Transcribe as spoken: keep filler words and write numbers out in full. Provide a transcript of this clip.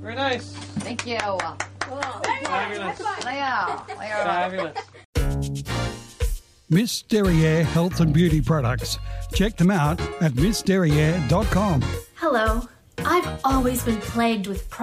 Very nice. Thank you. Fabulous. Leo. Leo. Fabulous. Miss Derriere Health and Beauty Products. Check them out at miss derriere dot com. Hello. I've always been plagued with